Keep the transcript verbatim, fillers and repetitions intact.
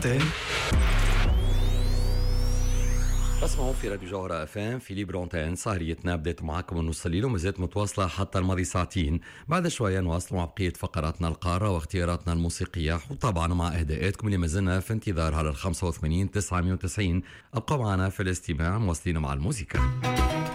Antenne. اسمعوا في راديو جوهرة اف ام في ليبرونتين. سهريتنا بدأت معاكم من نص الليل وما زالت متواصلة حتى الماضي ساعتين. بعد شوية نواصل مع بقية فقراتنا القارة واختياراتنا الموسيقية، وطبعا مع اهداءاتكم اللي ما زلنا في انتظار على ال خمسة وثمانين تسعمية وتسعين. ابقوا معنا في الاستماع، مواصلين مع الموسيقى.